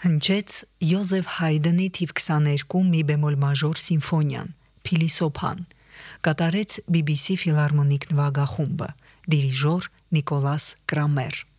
Հնչեց Յոզեֆ Հայդնի թիվ 22 մի բեմոլ մաժոր սիմֆոնիան, Փիլիսոփան, կատարեց BBC ֆիլհարմոնիկ նվագախումբը, դիրիժոր Նիկոլաս Կրամեր։